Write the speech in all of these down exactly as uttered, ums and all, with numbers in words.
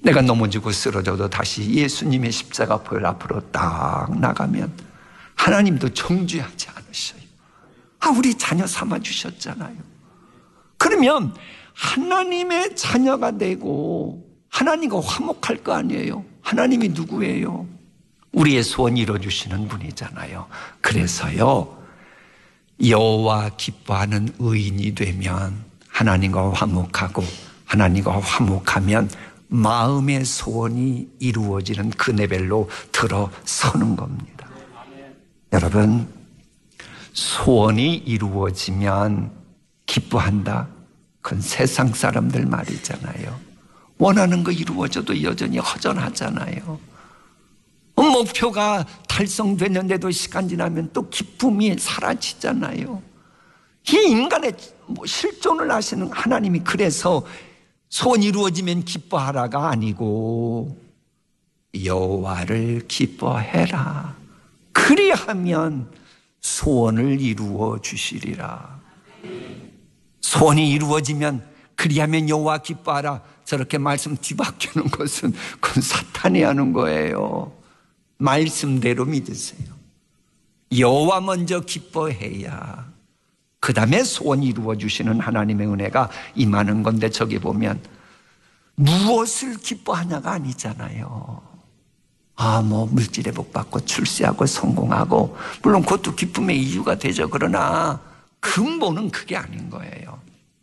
내가 넘어지고 쓰러져도 다시 예수님의 십자가 보혈 앞으로 딱 나가면 하나님도 정죄하지 않으셔요. 아, 우리 자녀 삼아주셨잖아요. 그러면 하나님의 자녀가 되고 하나님과 화목할 거 아니에요. 하나님이 누구예요? 우리의 소원 이뤄주시는 분이잖아요. 그래서요, 여호와 기뻐하는 의인이 되면 하나님과 화목하고, 하나님과 화목하면 마음의 소원이 이루어지는 그 레벨로 들어서는 겁니다. 여러분, 소원이 이루어지면 기뻐한다. 그건 세상 사람들 말이잖아요. 원하는 거 이루어져도 여전히 허전하잖아요. 목표가 달성됐는데도 시간 지나면 또 기쁨이 사라지잖아요. 이 인간의 실존을 하시는 하나님이 그래서 소원 이루어지면 기뻐하라가 아니고 여호와를 기뻐해라. 그리하면 소원을 이루어 주시리라. 소원이 이루어지면 그리하면 여호와 기뻐하라. 저렇게 말씀 뒤바뀌는 것은 그건 사탄이 하는 거예요. 말씀대로 믿으세요. 여호와 먼저 기뻐해야 그 다음에 소원 이루어 주시는 하나님의 은혜가 임하는 건데, 저기 보면 무엇을 기뻐하냐가 아니잖아요. 아, 뭐 물질의 복 받고 출세하고 성공하고, 물론 그것도 기쁨의 이유가 되죠. 그러나 근본은 그게 아닌 거예요.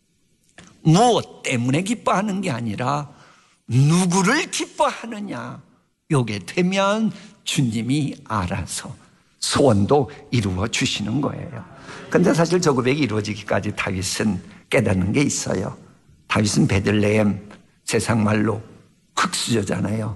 무엇 때문에 기뻐하는 게 아니라 누구를 기뻐하느냐, 요게 되면 주님이 알아서 소원도 이루어 주시는 거예요. 근데 사실 저 고백이 이루어지기까지 다윗은 깨닫는 게 있어요. 다윗은 베들레헴, 세상 말로 흙수저잖아요.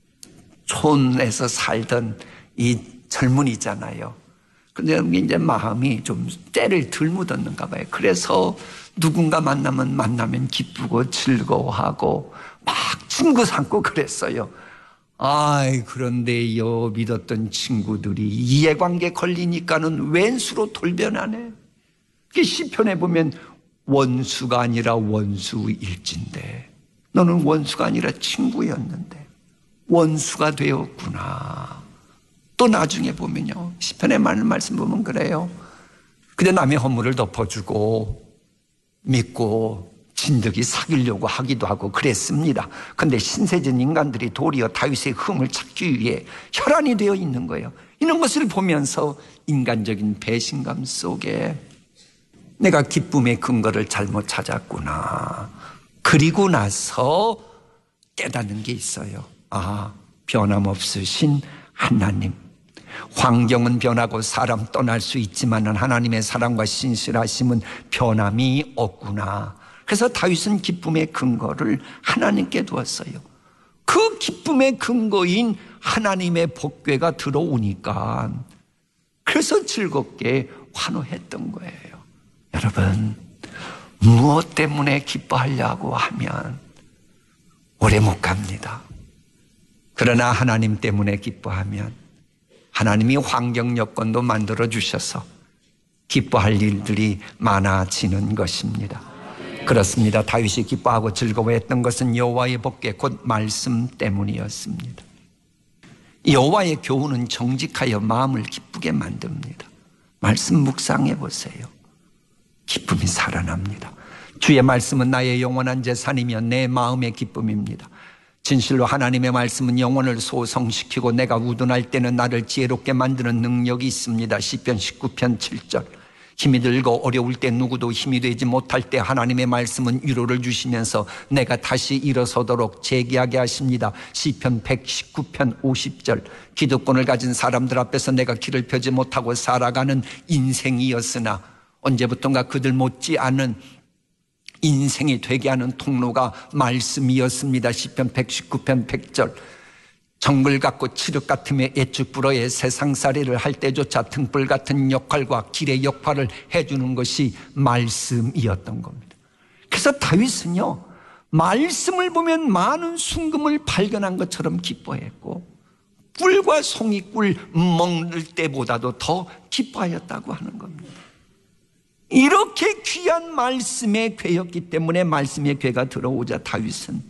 촌에서 살던 이 젊은이잖아요. 근데 이제 마음이 좀 때를 덜 묻었는가 봐요. 그래서 누군가 만나면 만나면 기쁘고 즐거워하고 막 친구 삼고 그랬어요. 아이, 그런데요, 믿었던 친구들이 이해관계 걸리니까는 왼수로 돌변하네. 시편에 보면 원수가 아니라 원수일진데 너는 원수가 아니라 친구였는데 원수가 되었구나. 또 나중에 보면요, 시편에 많은 말씀 보면 그래요. 근데 남의 허물을 덮어주고 믿고 진득이 사귀려고 하기도 하고 그랬습니다. 그런데 신세진 인간들이 도리어 다윗의 흠을 찾기 위해 혈안이 되어 있는 거예요. 이런 것을 보면서 인간적인 배신감 속에 내가 기쁨의 근거를 잘못 찾았구나. 그리고 나서 깨닫는 게 있어요. 아, 변함없으신 하나님. 환경은 변하고 사람 떠날 수 있지만 하나님의 사랑과 신실하심은 변함이 없구나. 그래서 다윗은 기쁨의 근거를 하나님께 두었어요. 그 기쁨의 근거인 하나님의 복궤가 들어오니까 그래서 즐겁게 환호했던 거예요. 여러분, 무엇 때문에 기뻐하려고 하면 오래 못 갑니다. 그러나 하나님 때문에 기뻐하면 하나님이 환경 여건도 만들어 주셔서 기뻐할 일들이 많아지는 것입니다. 그렇습니다. 다윗이 기뻐하고 즐거워했던 것은 여호와의 복궤 곧 말씀 때문이었습니다. 여호와의 교훈은 정직하여 마음을 기쁘게 만듭니다. 말씀 묵상해 보세요. 기쁨이 살아납니다. 주의 말씀은 나의 영원한 재산이며 내 마음의 기쁨입니다. 진실로 하나님의 말씀은 영혼을 소성시키고 내가 우둔할 때는 나를 지혜롭게 만드는 능력이 있습니다. 시편 십구 편 칠 절. 힘이 들고 어려울 때 누구도 힘이 되지 못할 때 하나님의 말씀은 위로를 주시면서 내가 다시 일어서도록 재기하게 하십니다. 시편 백십구 편 오십 절. 기득권을 가진 사람들 앞에서 내가 길을 펴지 못하고 살아가는 인생이었으나 언제부턴가 그들 못지않은 인생이 되게 하는 통로가 말씀이었습니다. 시편 백십구 편 백 절. 정글 같고 칠흑 같음에 애축불어에 세상살이를 할 때조차 등불 같은 역할과 길의 역할을 해주는 것이 말씀이었던 겁니다. 그래서 다윗은요, 말씀을 보면 많은 순금을 발견한 것처럼 기뻐했고 꿀과 송이 꿀 먹을 때보다도 더 기뻐하였다고 하는 겁니다. 이렇게 귀한 말씀의 궤였기 때문에 말씀의 궤가 들어오자 다윗은